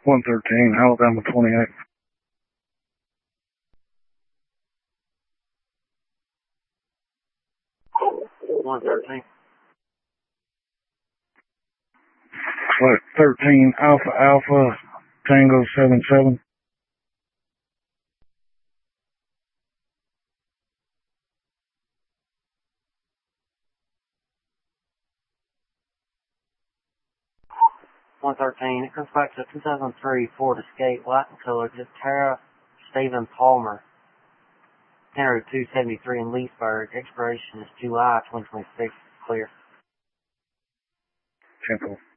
113, Alabama 28. Flight 13, Alpha Alpha, Tango 77. It comes back to 2003 Ford Escape, white in color, just Tara Stephen Palmer, Henry 273 in Leesburg. Expiration is July 2026. Clear. 10-4.